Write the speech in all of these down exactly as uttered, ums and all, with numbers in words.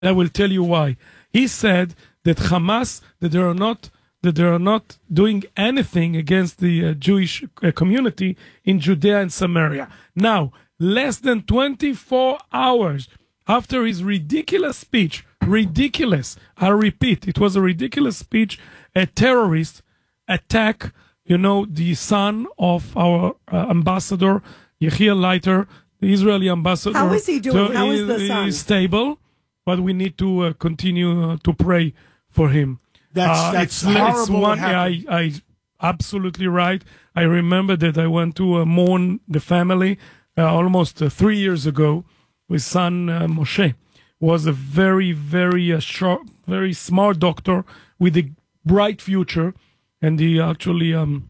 I will tell you why. He said that Hamas, that they are not, that they are not doing anything against the uh, Jewish uh, community in Judea and Samaria. Now, less than twenty-four hours after his ridiculous speech, ridiculous, I repeat, it was a ridiculous speech, a terrorist attack, you know, the son of our uh, ambassador, Yechiel Leiter, the Israeli ambassador. How is he doing? To, How is the he, son? He's stable, but we need to uh, continue uh, to pray for him. That's, uh, that's it's, horrible. it's one, I, I, absolutely right. I remember that I went to uh, mourn the family uh, almost uh, three years ago. His son uh, Moshe was a very, very uh, sharp, very smart doctor with a bright future, and he actually um,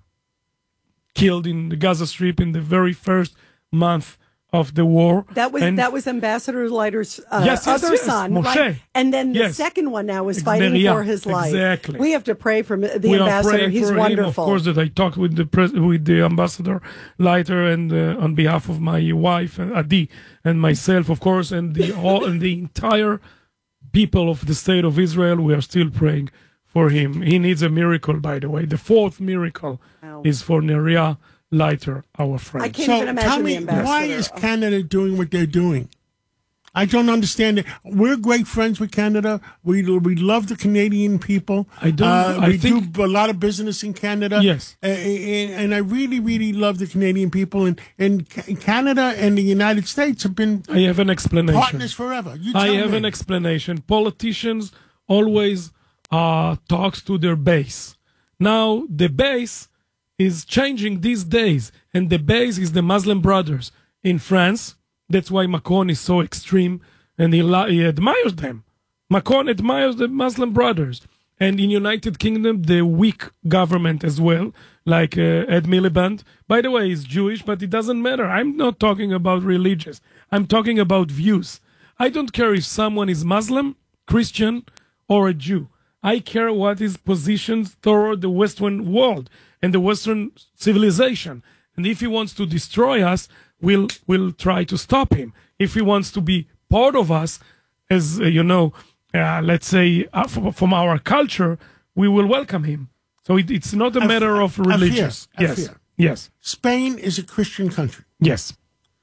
killed in the Gaza Strip in the very first month of the war. That was and that was Ambassador Leiter's uh, yes, yes, other yes, son, Moshe. right? And then the Yes. second one now is fighting Miriam, for his life. exactly. We have to pray for the we ambassador. Are praying He's for wonderful. Him. Of course, that I talked with the pres- with the ambassador Leiter and uh, on behalf of my wife uh, Adi and myself, of course, and the all and the entire people of the state of Israel. We are still praying for him. He needs a miracle, by the way. The fourth miracle Wow. is for Neria Leiter, our friend. I can't So even imagine tell the me, ambassador. why is Canada doing what they're doing? I don't understand it. We're great friends with Canada. We we love the Canadian people. I don't- Uh, I we think- do a lot of business in Canada. Yes. Uh, and, and I really, really love the Canadian people. And, and Ca- Canada and the United States have been I have an explanation. partners forever. You I tell have me. an explanation. Politicians always uh, talks to their base. Now the base is changing these days, and the base is the Muslim Brothers in France. That's why Macron is so extreme, and he, li- he admires them. Macron admires the Muslim Brothers, and in United Kingdom, the weak government as well, like uh, Ed Miliband. By the way, he's Jewish, but it doesn't matter. I'm not talking about religious. I'm talking about views. I don't care if someone is Muslim, Christian, or a Jew. I care what his positions toward the Western world and the Western civilization. And if he wants to destroy us, we'll, we'll try to stop him. If he wants to be part of us, as uh, you know, uh, let's say uh, from, from our culture, we will welcome him. So it, it's not a I matter f- of I religious. fear, I Yes, fear. yes, Spain is a Christian country. yes.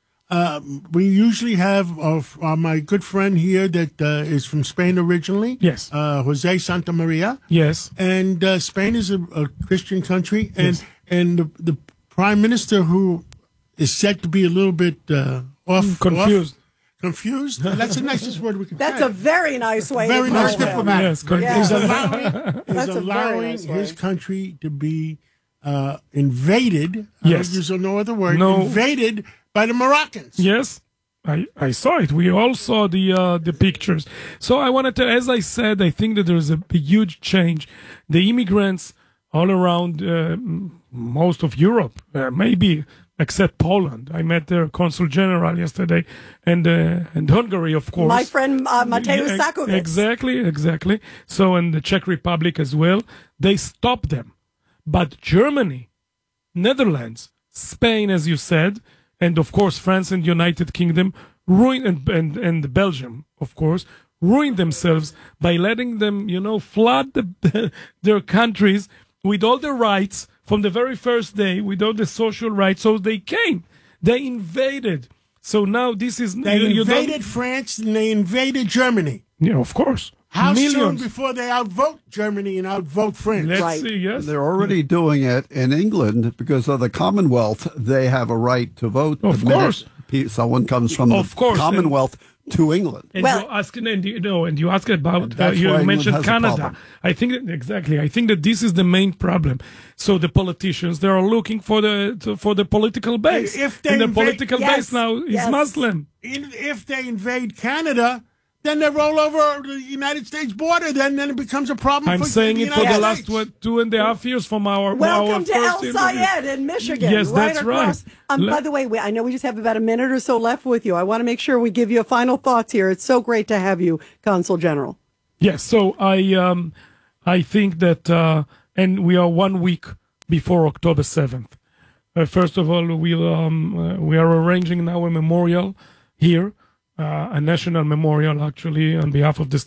Um, we usually have uh, f- uh, my good friend here that uh, is from Spain originally. Yes. Uh, Jose Santa Maria. Yes. And uh, Spain is a, a Christian country, and Yes. and the, the prime minister, who is said to be a little bit uh, off, Confused. off- confused. That's the nicest word we can That's say. a very nice way. Very to nice call him. diplomat. Yes, con- Yeah. Is allowing, is That's a very allowing nice way. his country to be uh, invaded. Yes. I use no other word. No. Invaded by the Moroccans. Yes, I, I saw it. We all saw the uh, the pictures. So I wanted to, as I said, I think that there's a, a huge change. The immigrants all around uh, m- most of Europe, uh, maybe except Poland. I met their consul general yesterday, and uh, and Hungary, of course. My friend uh, Mateusz Yeah, Sakovic. Exactly, exactly. So, and the Czech Republic as well. They stopped them. But Germany, Netherlands, Spain, as you said, and of course France and United Kingdom, ruined, and, and, and Belgium, of course, ruined themselves by letting them, you know, flood the, their countries with all the rights from the very first day, with all the social rights. So they came. They invaded. So now this is... They you, you don't- invaded France and they invaded Germany. Yeah, of course. How soon Millions. before they outvote Germany and outvote France? Let's Right. see, yes. They're already doing it in England because of the Commonwealth. They have a right to vote. Of the minute course. pe- someone comes from Of the course, and- Commonwealth to England. And Well- you're asking, and you know, and you ask about, uh, That's you why England mentioned has a Canada. problem. I think that, exactly. I think that this is the main problem. So the politicians, they are looking for the to, for the political base, If they and the invade- political Yes, base now is yes. Muslim. In- If they invade Canada, then they roll over the United States border. Then, then it becomes a problem. I'm for saying the it for United the last States. what, two and a half years from our our Welcome to first El interview. Sayed in Michigan. Yes, right that's across. right. Um, Le- by the way, we, I know we just have about a minute or so left with you. I want to make sure we give you a final thoughts here. It's so great to have you, Consul General. Yes, so I um, I think that, uh, and we are one week before October seventh. Uh, first of all, we um, uh, we are arranging now a memorial here uh, a national memorial, actually, on behalf of the